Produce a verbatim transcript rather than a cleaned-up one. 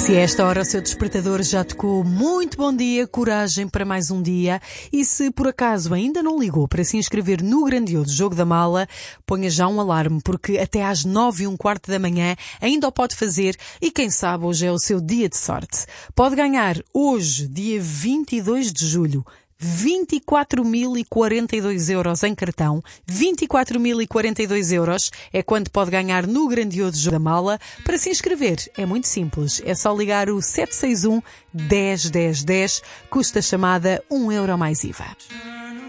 Se a esta hora o seu despertador já tocou, muito bom dia, coragem para mais um dia. E se por acaso ainda não ligou para se inscrever no grandioso Jogo da Mala, ponha já um alarme, porque até às nove e um quarto da manhã ainda o pode fazer e quem sabe hoje é o seu dia de sorte. Pode ganhar hoje, dia vinte e dois de julho, vinte e quatro mil e quarenta e dois euros em cartão. vinte e quatro mil e quarenta e dois euros é quanto pode ganhar no grandioso Jogo da Mala. Para se inscrever é muito simples, é só ligar o sete seis um, dez, dez, dez, custa a chamada um euro mais I V A.